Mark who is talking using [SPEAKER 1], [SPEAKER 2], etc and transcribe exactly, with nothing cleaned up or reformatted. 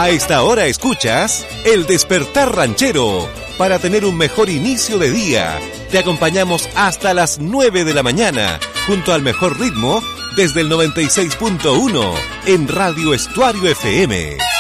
[SPEAKER 1] A esta hora escuchas El Despertar Ranchero. Para tener un mejor inicio de día, te acompañamos hasta las nueve de la mañana, junto al mejor ritmo, desde el noventa y seis punto uno en Radio Estuario F M.